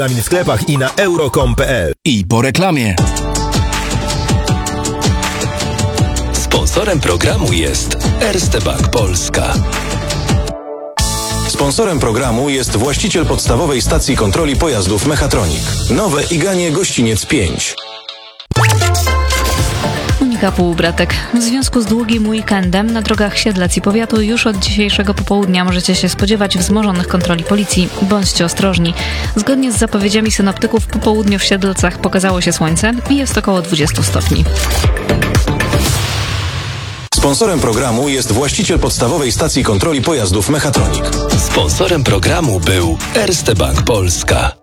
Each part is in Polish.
W sklepach i na euro.com.pl. I po reklamie. Sponsorem programu jest Erste Bank Polska. Sponsorem programu jest właściciel podstawowej stacji kontroli pojazdów Mechatronik. Nowe Iganie Gościniec 5. Monika Półbratek. W związku z długim weekendem na drogach Siedlec i powiatu już od dzisiejszego popołudnia możecie się spodziewać wzmożonych kontroli policji. Bądźcie ostrożni. Zgodnie z zapowiedziami synoptyków po południu w Siedlcach pokazało się słońce i jest około 20 stopni. Sponsorem programu jest właściciel podstawowej stacji kontroli pojazdów Mechatronik. Sponsorem programu był Erste Bank Polska.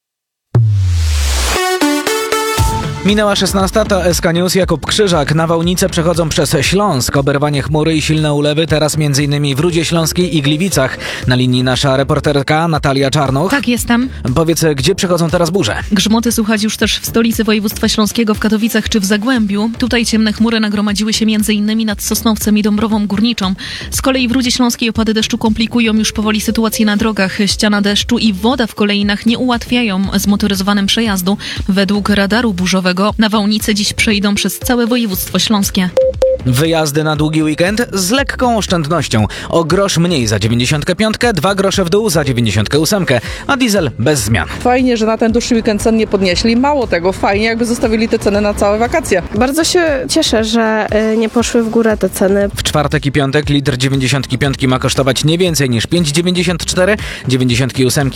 Minęła 16, to SK News, Jakub Krzyżak. Nawałnice przechodzą przez Śląsk. Oberwanie chmury i silne ulewy teraz m.in. w Rudzie Śląskiej i Gliwicach. Na linii nasza reporterka Natalia Czarnuch. Tak, jestem. Powiedz, gdzie przechodzą teraz burze? Grzmoty słychać już też w stolicy województwa śląskiego, w Katowicach czy w Zagłębiu. Tutaj ciemne chmury nagromadziły się m.in. nad Sosnowcem i Dąbrową Górniczą. Z kolei w Rudzie Śląskiej opady deszczu komplikują już powoli sytuację na drogach. Ściana deszczu i woda w kolejnach nie ułatwiają zmotoryzowanym przejazdu. Według radaru burzowego nawałnice dziś przejdą przez całe województwo śląskie. Wyjazdy na długi weekend z lekką oszczędnością. O grosz mniej za 95, 2 grosze w dół za 98, a diesel bez zmian. Fajnie, że na ten dłuższy weekend cen nie podnieśli. Mało tego, fajnie jakby zostawili te ceny na całe wakacje. Bardzo się cieszę, że nie poszły w górę te ceny. W czwartek i piątek litr 95 ma kosztować nie więcej niż 5,94, 98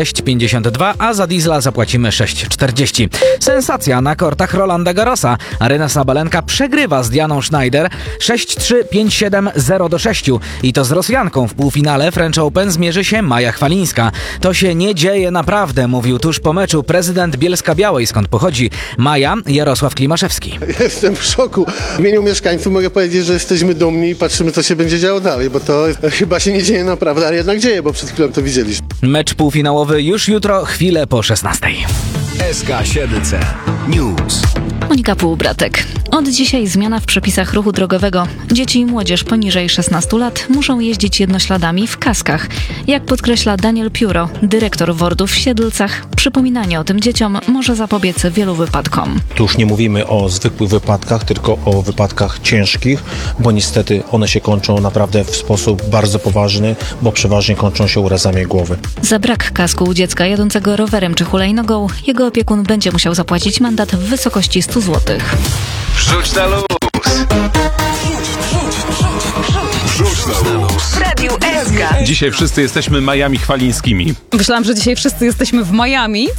6,52, a za diesla zapłacimy 6,40. Sensacja na kortach Rolanda Garrosa. Aryna Sabalenka przegrywa z Dianą Schneider 6-3, 5-7, 0-6. I to z Rosjanką. W półfinale French Open zmierzy się Maja Chwalińska. To się nie dzieje naprawdę, mówił tuż po meczu prezydent Bielska-Białej, skąd pochodzi Maja, Jarosław Klimaszewski. Jestem w szoku. W imieniu mieszkańców mogę powiedzieć, że jesteśmy dumni i patrzymy, co się będzie działo dalej, bo to chyba się nie dzieje naprawdę, ale jednak dzieje, bo przed chwilą to widzieliśmy. Mecz półfinałowy już jutro, chwilę po 16. SK Siedlce News. Monika Półbratek. Od dzisiaj zmiana w przepisach ruchu drogowego. Dzieci i młodzież poniżej 16 lat muszą jeździć jednośladami w kaskach. Jak podkreśla Daniel Pióro, dyrektor WORD-u w Siedlcach, przypominanie o tym dzieciom może zapobiec wielu wypadkom. Tu już nie mówimy o zwykłych wypadkach, tylko o wypadkach ciężkich, bo niestety one się kończą naprawdę w sposób bardzo poważny, bo przeważnie kończą się urazami głowy. Za brak kasku u dziecka jadącego rowerem czy hulajnogą jego opiekun będzie musiał zapłacić mandat w wysokości 100 zł. Wrzuć na luz! Wrzuć na luz! W Radiu SK. Dzisiaj wszyscy jesteśmy Majami Chwalińskimi. Myślałam, że dzisiaj wszyscy jesteśmy w Miami.